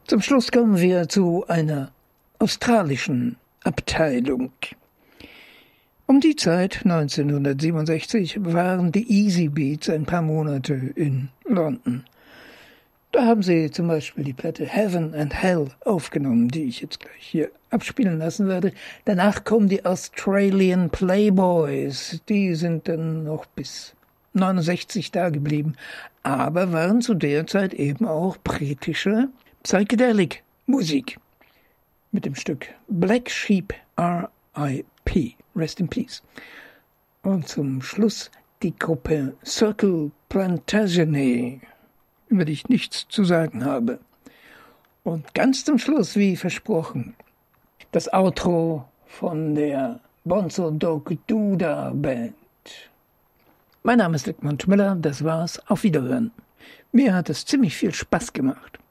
Zum Schluss kommen wir zu einer australischen Abteilung. Um die Zeit, 1967, waren die Easy Beats ein paar Monate in London. Da haben sie zum Beispiel die Platte Heaven and Hell aufgenommen, die ich jetzt gleich hier abspielen lassen werde. Danach kommen die Australian Playboys. Die sind dann noch bis 69 da geblieben, aber waren zu der Zeit eben auch britische Psychedelic-Musik. Mit dem Stück Black Sheep R.I.P. Rest in Peace. Und zum Schluss die Gruppe Circle Plantagenet, über die ich nichts zu sagen habe. Und ganz zum Schluss, wie versprochen, das Outro von der Bonzo Dog Duda Band. Mein Name ist Egmont Müller, das war's, auf Wiederhören. Mir hat es ziemlich viel Spaß gemacht.